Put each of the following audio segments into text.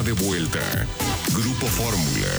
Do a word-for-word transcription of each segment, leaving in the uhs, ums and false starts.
está de vuelta. Grupo Fórmula.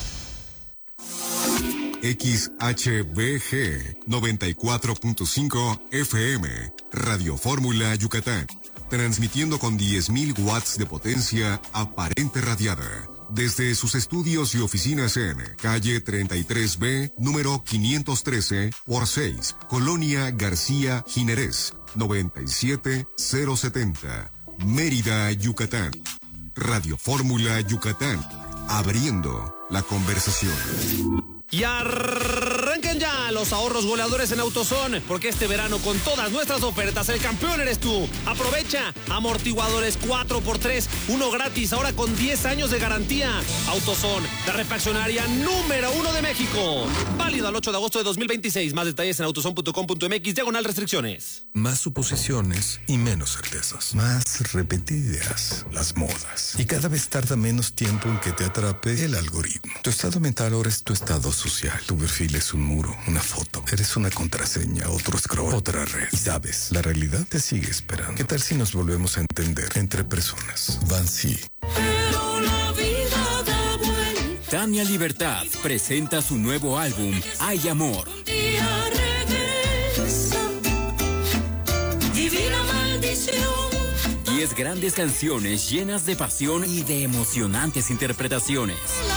X H B G noventa y cuatro punto cinco F M, Radio Fórmula Yucatán, transmitiendo con diez mil watts de potencia aparente radiada, desde sus estudios y oficinas en calle treinta y tres B, número quinientos trece por seis, Colonia García Jiménez, noventa y siete mil setenta, Mérida, Yucatán. Radio Fórmula Yucatán, abriendo la conversación. Y arranquen ya los ahorros goleadores en AutoZone, porque este verano con todas nuestras ofertas el campeón eres tú. Aprovecha amortiguadores cuatro por tres, uno gratis, ahora con diez años de garantía. AutoZone, la refaccionaria número uno de México. Válido al ocho de agosto de dos mil veintiséis. Más detalles en autozone punto com punto mx, diagonal restricciones. Más suposiciones y menos certezas. Más repetidas las modas. Y cada vez tarda menos tiempo en que te atrape el algoritmo. Tu estado mental ahora es tu estado social. Tu perfil es un muro, una foto. Eres una contraseña, otro scroll, otra red. Y sabes, la realidad te sigue esperando. ¿Qué tal si nos volvemos a entender entre personas? Bansi. Pero la vida da vuelta. Tania Libertad presenta su nuevo álbum, Hay Amor. Un día regresa. Divina maldición. Diez grandes canciones llenas de pasión y de emocionantes interpretaciones.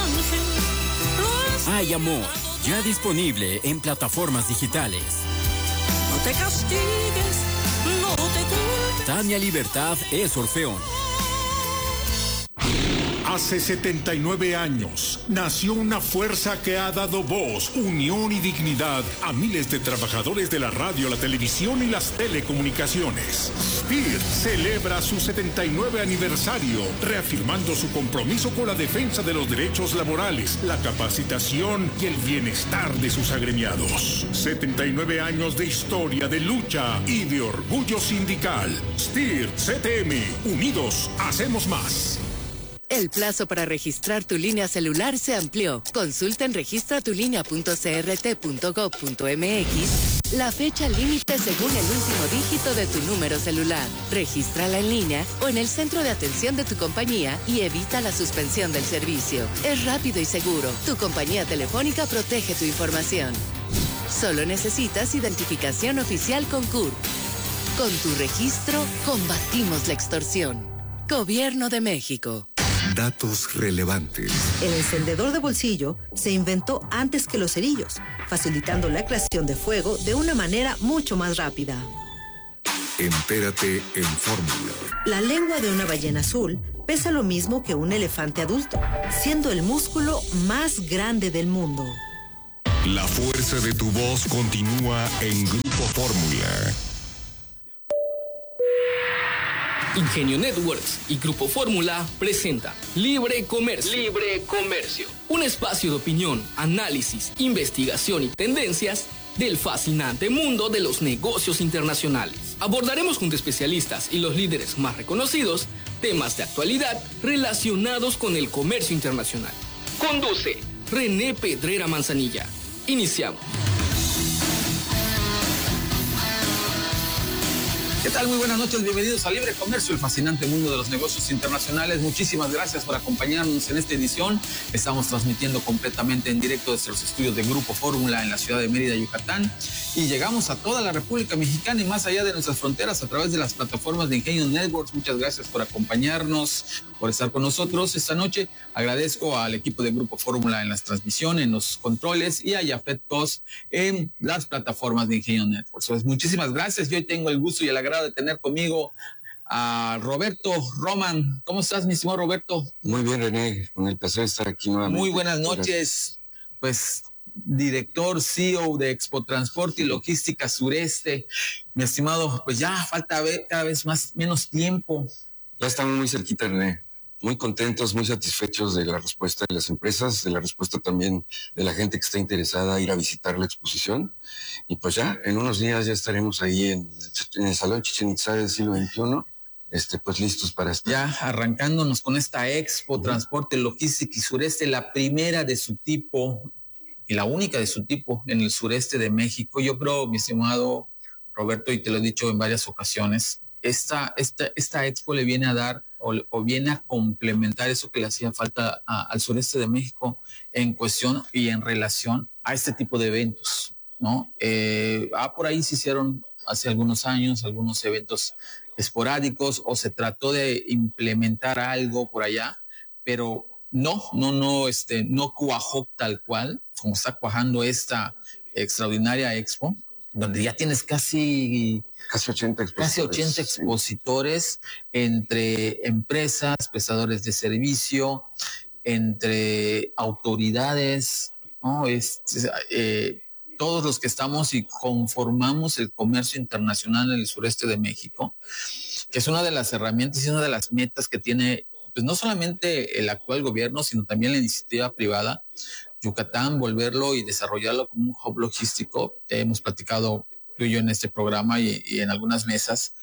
Hay Amor, ya disponible en plataformas digitales. No te castigues, no te culpes. Tania Libertad es Orfeón. Hace setenta y nueve años nació una fuerza que ha dado voz, unión y dignidad a miles de trabajadores de la radio, la televisión y las telecomunicaciones. S P I R celebra su setenta y nueve aniversario, reafirmando su compromiso con la defensa de los derechos laborales, la capacitación y el bienestar de sus agremiados. setenta y nueve años de historia, de lucha y de orgullo sindical. S P I R C T M, unidos hacemos más. El plazo para registrar tu línea celular se amplió. Consulta en registra tu línea punto c r t punto gob punto m x la fecha límite según el último dígito de tu número celular. Regístrala en línea o en el centro de atención de tu compañía y evita la suspensión del servicio. Es rápido y seguro. Tu compañía telefónica protege tu información. Solo necesitas identificación oficial con C U R. Con tu registro, combatimos la extorsión. Gobierno de México. Datos relevantes. El encendedor de bolsillo se inventó antes que los cerillos, facilitando la creación de fuego de una manera mucho más rápida. Entérate en Fórmula. La lengua de una ballena azul pesa lo mismo que un elefante adulto, siendo el músculo más grande del mundo. La fuerza de tu voz continúa en Grupo Fórmula. Ingenio Networks y Grupo Fórmula presenta Libre Comercio. Libre Comercio. Un espacio de opinión, análisis, investigación y tendencias del fascinante mundo de los negocios internacionales. Abordaremos junto a especialistas y los líderes más reconocidos temas de actualidad relacionados con el comercio internacional. Conduce René Pedrera Manzanilla. Iniciamos. ¿Qué tal? Muy buenas noches, bienvenidos a Libre Comercio, el fascinante mundo de los negocios internacionales. Muchísimas gracias por acompañarnos en esta edición. Estamos transmitiendo completamente en directo desde los estudios de Grupo Fórmula en la ciudad de Mérida, Yucatán. Y llegamos a toda la República Mexicana y más allá de nuestras fronteras a través de las plataformas de Ingenio Networks. Muchas gracias por acompañarnos, por estar con nosotros esta noche. Agradezco al equipo de Grupo Fórmula en las transmisiones, en los controles y a Yafet Tos en las plataformas de Ingenio Networks. Pues muchísimas gracias. Yo hoy tengo el gusto y el agrado de tener conmigo a Roberto Roman. ¿Cómo estás, mi estimado Roberto? Muy bien, René, con el placer de estar aquí nuevamente. Muy buenas noches. Pues director, C E O de Expo Transporte y Logística Sureste. Mi estimado, pues ya falta ver cada vez más, menos tiempo. Ya estamos muy cerquita, René. Muy contentos, muy satisfechos de la respuesta de las empresas, de la respuesta también de la gente que está interesada en ir a visitar la exposición. Y pues ya, en unos días ya estaremos ahí en, en el Salón Chichén Itzá del siglo veintiuno, este, pues listos para estar. Ya arrancándonos con esta Expo uh-huh. Transporte, Logística y Sureste, la primera de su tipo y la única de su tipo en el sureste de México. Yo creo, mi estimado Roberto, y te lo he dicho en varias ocasiones, esta, esta, esta expo le viene a dar o, o viene a complementar eso que le hacía falta a, al sureste de México en cuestión y en relación a este tipo de eventos, ¿no? Eh, ah, por ahí se hicieron hace algunos años algunos eventos esporádicos o se trató de implementar algo por allá, pero no, no, no, este, no cuajó tal cual como está cuajando esta extraordinaria expo, donde ya tienes casi casi ochenta expositores, casi ochenta expositores sí. Entre empresas, prestadores de servicio, entre autoridades, ¿no? Es, eh, todos los que estamos y conformamos el comercio internacional en el sureste de México, que es una de las herramientas y una de las metas que tiene, pues no solamente el actual gobierno, sino también la iniciativa privada, Yucatán, volverlo y desarrollarlo como un hub logístico. Eh, hemos platicado tú y yo en este programa y, y en algunas mesas,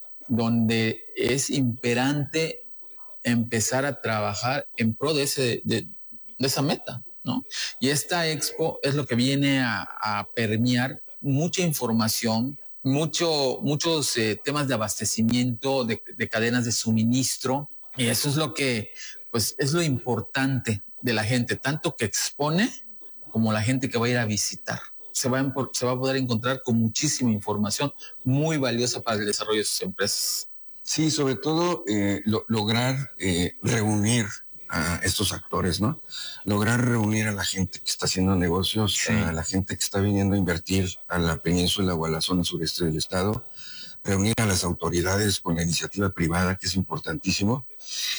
donde es imperante empezar a trabajar en pro de, ese, de, de esa meta, ¿no? Y esta expo es lo que viene a, a permear mucha información, mucho, muchos eh, temas de abastecimiento, de, de cadenas de suministro, y eso es lo que, pues, es lo importante de la gente, tanto que expone como la gente que va a ir a visitar. Se va, a, se va a poder encontrar con muchísima información muy valiosa para el desarrollo de sus empresas. Sí, sobre todo eh, lo, lograr eh, reunir a estos actores, ¿no? Lograr reunir a la gente que está haciendo negocios, sí. A la gente que está viniendo a invertir a la península o a la zona sureste del estado, reunir a las autoridades con la iniciativa privada, que es importantísimo,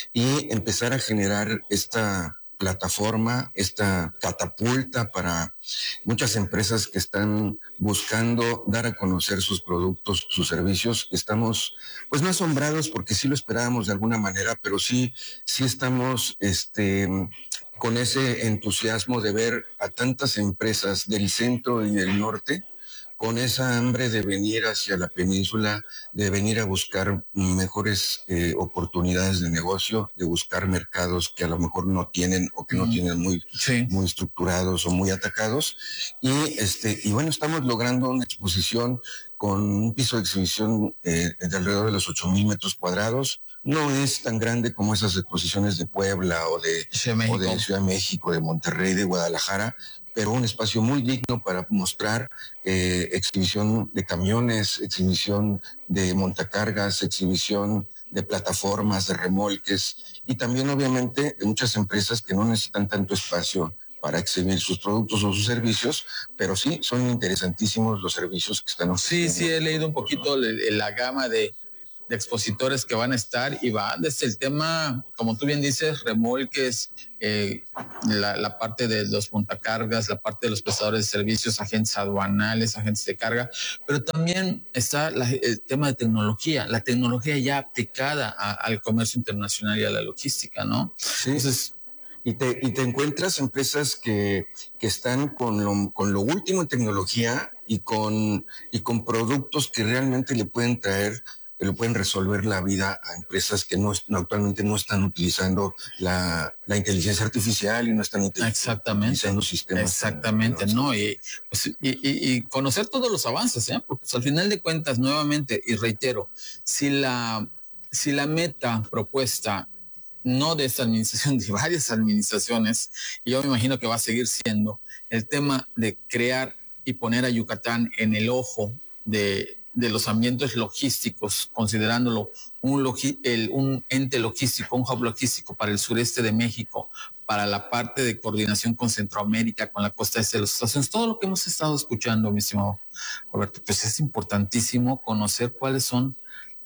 y empezar a generar esta plataforma, esta catapulta para muchas empresas que están buscando dar a conocer sus productos, sus servicios. Estamos, pues, no asombrados porque sí lo esperábamos de alguna manera, pero sí, sí estamos, este, con ese entusiasmo de ver a tantas empresas del centro y del norte con esa hambre de venir hacia la península, de venir a buscar mejores eh, oportunidades de negocio, de buscar mercados que a lo mejor no tienen o que mm. no tienen muy, sí. muy estructurados o muy atacados. Y este, y bueno, estamos logrando una exposición con un piso de exhibición eh, de alrededor de los ocho mil metros cuadrados. No es tan grande como esas exposiciones de Puebla o de, o de Ciudad de México, de Monterrey, de Guadalajara, pero un espacio muy digno para mostrar eh, exhibición de camiones, exhibición de montacargas, exhibición de plataformas, de remolques y también obviamente de muchas empresas que no necesitan tanto espacio para exhibir sus productos o sus servicios, pero sí son interesantísimos los servicios que están ofreciendo. Sí, sí, he leído un poquito ¿no? la, la gama de, de expositores que van a estar y van desde el tema, como tú bien dices, remolques, eh, la, la parte de los montacargas, la parte de los prestadores de servicios, agentes aduanales, agentes de carga, pero también está la, el tema de tecnología, la tecnología ya aplicada a, al comercio internacional y a la logística, ¿no? Sí. Entonces, Y te, y te encuentras empresas que, que están con lo, con lo último en tecnología y con, y con productos que realmente le pueden traer, que le pueden resolver la vida a empresas que no, no actualmente no están utilizando la, la inteligencia artificial y no están Exactamente. utilizando sistemas. Exactamente, ¿no? Y, pues, y, y, y conocer todos los avances, ¿eh? Porque pues, al final de cuentas, nuevamente, y reitero, si la, si la meta propuesta no de esta administración, de varias administraciones, y yo me imagino que va a seguir siendo el tema de crear y poner a Yucatán en el ojo de, de los ambientes logísticos, considerándolo un, logi, el, un ente logístico, un hub logístico para el sureste de México, para la parte de coordinación con Centroamérica, con la costa este de los Estados Unidos, todo lo que hemos estado escuchando, mi estimado Roberto, pues es importantísimo conocer cuáles son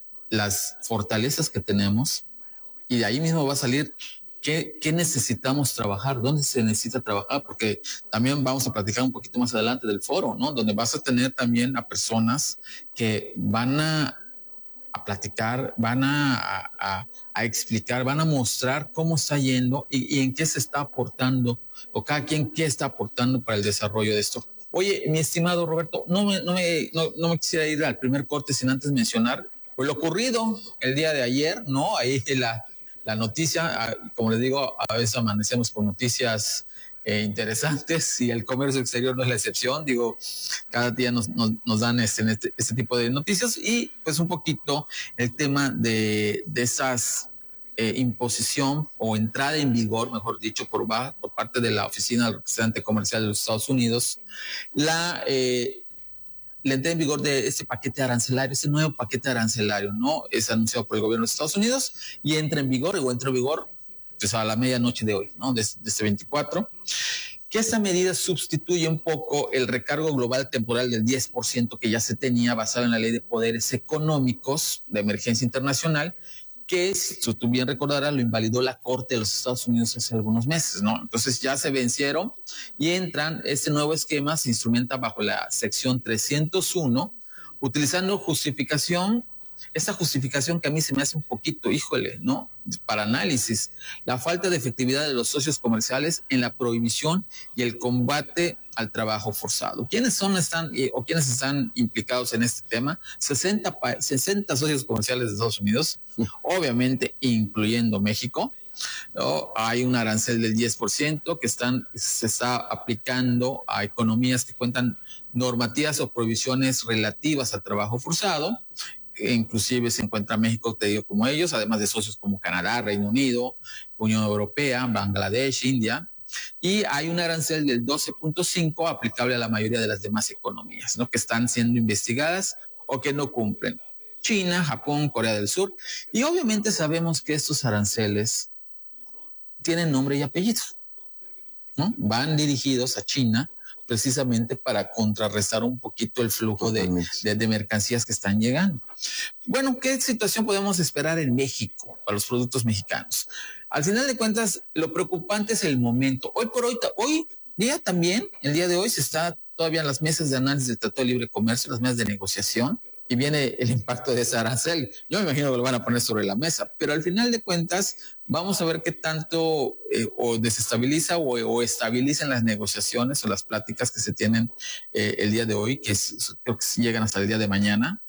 las fortalezas que tenemos. Y de ahí mismo va a salir qué, qué necesitamos trabajar, dónde se necesita trabajar, porque también vamos a platicar un poquito más adelante del foro, ¿no? Donde vas a tener también a personas que van a, a platicar, van a, a, a explicar, van a mostrar cómo está yendo y, y en qué se está aportando, o cada quien qué está aportando para el desarrollo de esto. Oye, mi estimado Roberto, no me, no me, no, no me quisiera ir al primer corte sin antes mencionar pues, lo ocurrido el día de ayer, ¿no? Ahí la... La noticia, como les digo, a veces amanecemos con noticias eh, interesantes y el comercio exterior no es la excepción. Digo, cada día nos, nos, nos dan este, este, este tipo de noticias y pues un poquito el tema de, de esas eh, imposición o entrada en vigor, mejor dicho, por, por parte de la Oficina del Representante Comercial de los Estados Unidos, la... Eh, la entrada en vigor de este paquete arancelario, este nuevo paquete arancelario, ¿no? Es anunciado por el gobierno de Estados Unidos y entra en vigor, o entra en vigor pues a la medianoche de hoy, ¿no? De, de este veinticuatro. Que esta medida sustituye un poco el recargo global temporal del diez por ciento que ya se tenía basado en la Ley de Poderes Económicos de Emergencia Internacional, que, si tú bien recordarás, lo invalidó la Corte de los Estados Unidos hace algunos meses, ¿no? Entonces ya se vencieron y entran, este nuevo esquema se instrumenta bajo la sección trescientos uno, utilizando justificación, esta justificación que a mí se me hace un poquito, híjole, ¿no? Para análisis, la falta de efectividad de los socios comerciales en la prohibición y el combate al trabajo forzado. ¿Quiénes son están eh, o quiénes están implicados en este tema? sesenta, sesenta socios comerciales de Estados Unidos, obviamente incluyendo México, ¿no? Hay un arancel del diez por ciento que están, se está aplicando a economías que cuentan normativas o prohibiciones relativas al trabajo forzado. Inclusive se encuentra México, te digo, como ellos, además de socios como Canadá, Reino Unido, Unión Europea, Bangladesh, India. Y hay un arancel del doce punto cinco aplicable a la mayoría de las demás economías, ¿no? Que están siendo investigadas o que no cumplen. China, Japón, Corea del Sur. Y obviamente sabemos que estos aranceles tienen nombre y apellido, ¿no? Van dirigidos a China precisamente para contrarrestar un poquito el flujo de, de, de mercancías que están llegando. Bueno, ¿qué situación podemos esperar en México para los productos mexicanos? Al final de cuentas, lo preocupante es el momento. Hoy por hoy, hoy día también, el día de hoy, se está todavía en las mesas de análisis del Tratado de Libre Comercio, las mesas de negociación, y viene el impacto de ese arancel. Yo me imagino que lo van a poner sobre la mesa, pero al final de cuentas vamos a ver qué tanto eh, o desestabiliza o, o estabilizan las negociaciones o las pláticas que se tienen eh, el día de hoy, que es, creo que llegan hasta el día de mañana.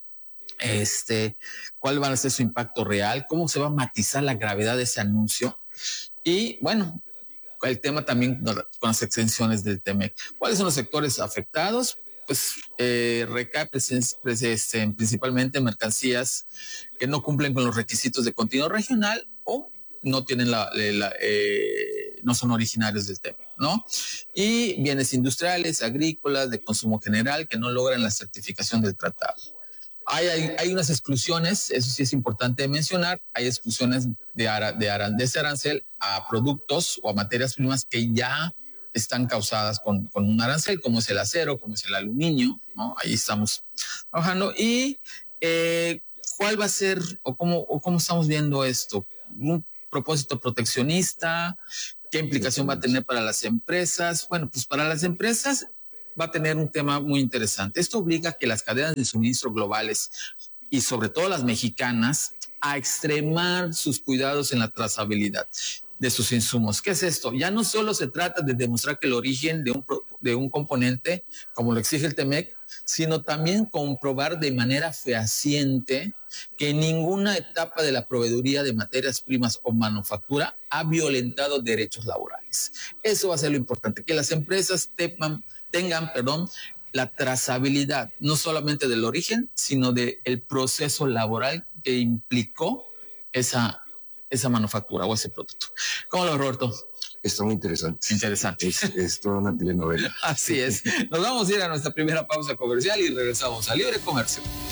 Este, ¿cuál va a ser su impacto real? ¿Cómo se va a matizar la gravedad de ese anuncio? Y bueno, el tema también con las exenciones del T M E C. ¿Cuáles son los sectores afectados? Pues eh, recae pues, pues, este, principalmente mercancías que no cumplen con los requisitos de continuo regional o no tienen la, la eh, no son originarios del tema, ¿no? Y bienes industriales, agrícolas, de consumo general que no logran la certificación del tratado. Hay, hay, hay unas exclusiones, eso sí es importante mencionar, hay exclusiones de, ara, de, ara, de ese arancel a productos o a materias primas que ya están causadas con, con un arancel, como es el acero, como es el aluminio, ¿no? Ahí estamos trabajando. Y eh, ¿cuál va a ser o cómo, o cómo estamos viendo esto? ¿Un propósito proteccionista? ¿Qué implicación va a tener para las empresas? Bueno, pues para las empresas va a tener un tema muy interesante. Esto obliga a que las cadenas de suministro globales y sobre todo las mexicanas a extremar sus cuidados en la trazabilidad de sus insumos. ¿Qué es esto? Ya no solo se trata de demostrar que el origen de un, de un componente, como lo exige el T M E C, sino también comprobar de manera fehaciente que en ninguna etapa de la proveeduría de materias primas o manufactura ha violentado derechos laborales. Eso va a ser lo importante, que las empresas tepan, tengan, perdón, la trazabilidad, no solamente del origen, sino del proceso laboral que implicó esa esa manufactura o ese producto. ¿Cómo lo ves, Roberto? Está muy interesante. Interesante. Es, es toda una telenovela. Así es. Nos vamos a ir a nuestra primera pausa comercial y regresamos a Libre Comercio.